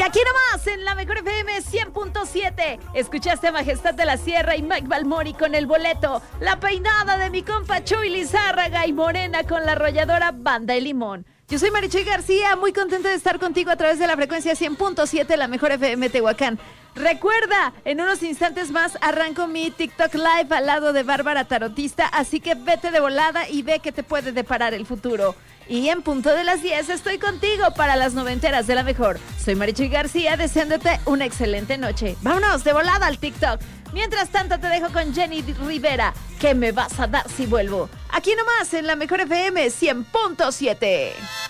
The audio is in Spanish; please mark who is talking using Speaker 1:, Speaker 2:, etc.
Speaker 1: Y aquí nomás, en la Mejor FM 100.7, escuchaste a Majestad de la Sierra y Mike Balmori con El Boleto, la peinada de mi compa Chuy Lizárraga y Morena con la arrolladora Banda El Limón. Yo soy Marichuy García, muy contenta de estar contigo a través de la frecuencia 100.7, la Mejor FM Tehuacán. Recuerda, en unos instantes más arranco mi TikTok Live al lado de Bárbara Tarotista, así que vete de volada y ve que te puede deparar el futuro. Y en punto de las 10 estoy contigo para las noventeras de la Mejor. Soy Marichuy García, deseándote una excelente noche. Vámonos de volada al TikTok. Mientras tanto te dejo con Jenny Rivera. ¿Qué me vas a dar si vuelvo? Aquí nomás en la Mejor FM 100.7.